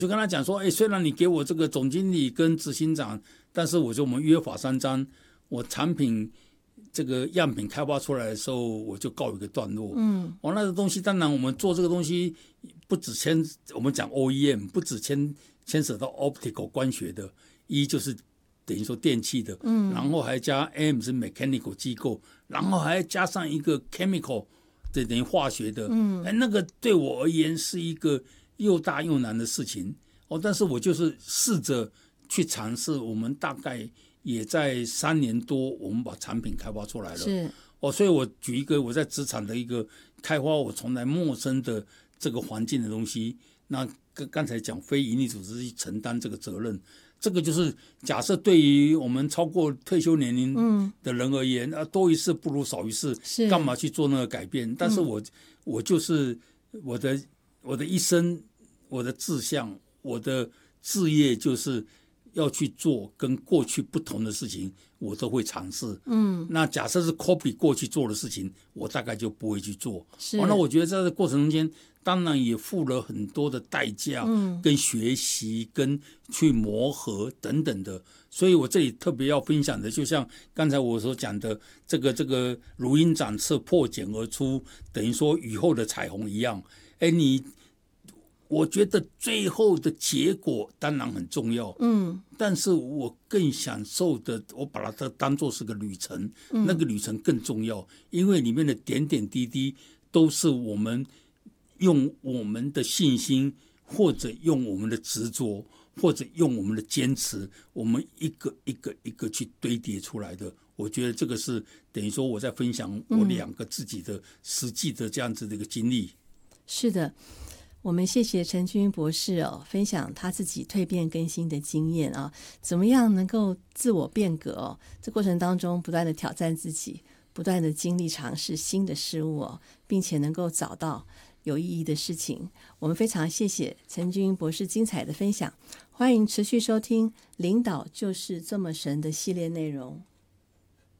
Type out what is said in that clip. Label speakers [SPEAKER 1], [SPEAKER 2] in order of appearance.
[SPEAKER 1] 就跟他讲说，虽然你给我这个总经理跟执行长，但是我们约法三章，我产品这个样品开发出来的时候，我就告一个段落。那个东西当然我们做这个东西不只我们讲 OEM 不只牵扯到 optical 光学的，就是等于说电器的，然后还加 AM 是 mechanical 机构，然后还加上一个 chemical 等于化学的，那个对我而言是一个又大又难的事情。但是我就是试着去尝试，我们大概也在3年多，我们把产品开发出来了。
[SPEAKER 2] 是
[SPEAKER 1] 所以我举一个我在职场的一个开发我从来陌生的这个环境的东西。那刚才讲非营利组织去承担这个责任，这个就是假设对于我们超过退休年龄的人而言，多一事不如少一事，干嘛去做那个改变？但是我就是我的一生，我的志向，我的志业就是要去做跟过去不同的事情，我都会尝试。那假设是 copy 过去做的事情，我大概就不会去做。那我觉得在这个过程中间，当然也付了很多的代价，跟学习，跟去磨合等等的。所以我这里特别要分享的，就像刚才我所讲的，这个如鹰展翅，破茧而出，等于说雨后的彩虹一样。我觉得最后的结果当然很重要，但是我更享受的，我把它当作是个旅程，那个旅程更重要，因为里面的点点滴滴都是我们用我们的信心，或者用我们的执着，或者用我们的坚持，我们一个一个去堆叠出来的。我觉得这个是等于说我在分享我2个自己的实际的这样子的一个经历。
[SPEAKER 2] 是的。我们谢谢陈君博士分享他自己蜕变更新的经验怎么样能够自我变革这过程当中不断的挑战自己，不断的经历尝试新的事物并且能够找到有意义的事情。我们非常谢谢陈君博士精彩的分享，欢迎持续收听《领导就是这么神》的系列内容。